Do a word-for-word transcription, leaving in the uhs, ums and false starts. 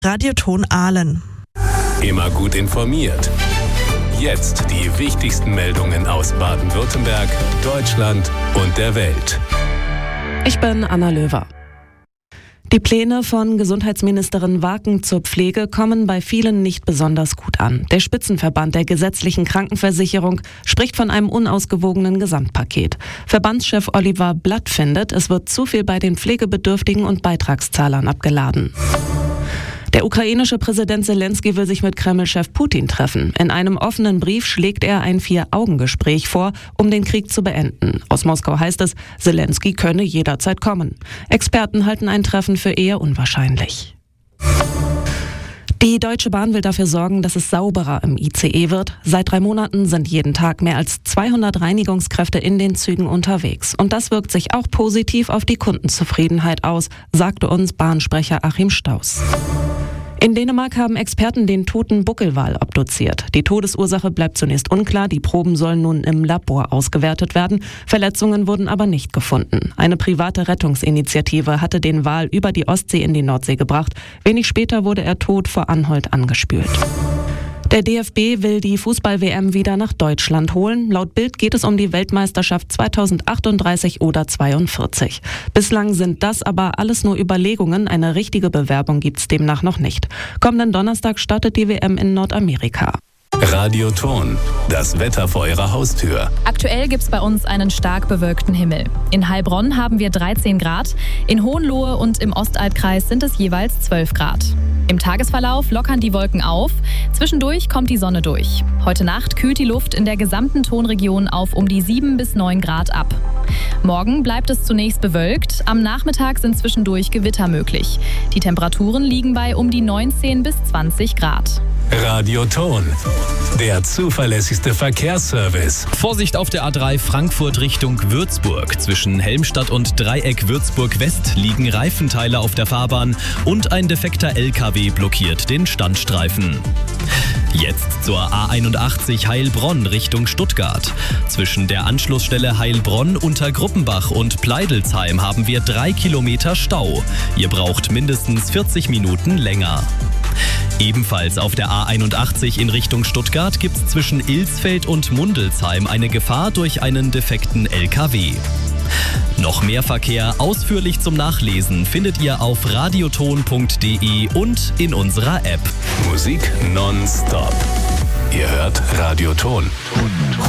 Radioton Aalen. Immer gut informiert. Jetzt die wichtigsten Meldungen aus Baden-Württemberg, Deutschland und der Welt. Ich bin Anna Löwer. Die Pläne von Gesundheitsministerin Waken zur Pflege kommen bei vielen nicht besonders gut an. Der Spitzenverband der gesetzlichen Krankenversicherung spricht von einem unausgewogenen Gesamtpaket. Verbandschef Oliver Blatt findet, es wird zu viel bei den Pflegebedürftigen und Beitragszahlern abgeladen. Der ukrainische Präsident Zelensky will sich mit Kreml-Chef Putin treffen. In einem offenen Brief schlägt er ein Vier-Augen-Gespräch vor, um den Krieg zu beenden. Aus Moskau heißt es, Zelensky könne jederzeit kommen. Experten halten ein Treffen für eher unwahrscheinlich. Die Deutsche Bahn will dafür sorgen, dass es sauberer im I C E wird. Seit drei Monaten sind jeden Tag mehr als zweihundert Reinigungskräfte in den Zügen unterwegs. Und das wirkt sich auch positiv auf die Kundenzufriedenheit aus, sagte uns Bahnsprecher Achim Staus. In Dänemark haben Experten den toten Buckelwal obduziert. Die Todesursache bleibt zunächst unklar, die Proben sollen nun im Labor ausgewertet werden. Verletzungen wurden aber nicht gefunden. Eine private Rettungsinitiative hatte den Wal über die Ostsee in die Nordsee gebracht. Wenig später wurde er tot vor Anholt angespült. Der D F B will die Fußball-W M wieder nach Deutschland holen. Laut Bild geht es um die Weltmeisterschaft zweitausendachtunddreißig oder zweiundvierzig. Bislang sind das aber alles nur Überlegungen. Eine richtige Bewerbung gibt's demnach noch nicht. Kommenden Donnerstag startet die W M in Nordamerika. Radioton, das Wetter vor Ihrer Haustür. Aktuell gibt's bei uns einen stark bewölkten Himmel. In Heilbronn haben wir dreizehn Grad, in Hohenlohe und im Ostaltkreis sind es jeweils zwölf Grad. Im Tagesverlauf lockern die Wolken auf, zwischendurch kommt die Sonne durch. Heute Nacht kühlt die Luft in der gesamten Tonregion auf um die sieben bis neun Grad ab. Morgen bleibt es zunächst bewölkt, am Nachmittag sind zwischendurch Gewitter möglich. Die Temperaturen liegen bei um die neunzehn bis zwanzig Grad. Radioton, der zuverlässigste Verkehrsservice. Vorsicht auf der A drei Frankfurt Richtung Würzburg. Zwischen Helmstadt und Dreieck Würzburg West liegen Reifenteile auf der Fahrbahn und ein defekter L K W blockiert den Standstreifen. Jetzt zur A einundachtzig Heilbronn Richtung Stuttgart. Zwischen der Anschlussstelle Heilbronn unter Gruppenbach und Pleidelsheim haben wir drei Kilometer Stau. Ihr braucht mindestens vierzig Minuten länger. Ebenfalls auf der A einundachtzig in Richtung Stuttgart gibt es zwischen Ilsfeld und Mundelsheim eine Gefahr durch einen defekten L K W. Noch mehr Verkehr ausführlich zum Nachlesen findet ihr auf radioton punkt de und in unserer App. Musik nonstop. Ihr hört Radioton.